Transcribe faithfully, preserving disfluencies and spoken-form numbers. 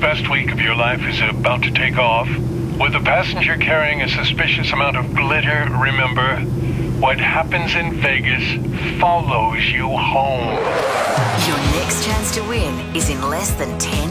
best week of your life is about to take off. With a passenger carrying a suspicious amount of glitter, remember, what happens in Vegas follows you home. Your next chance to win is in less than ten